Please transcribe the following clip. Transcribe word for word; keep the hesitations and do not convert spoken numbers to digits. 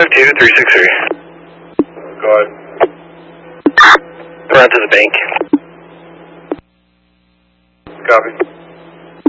two, three six three. Go ahead. Run to the bank. Copy.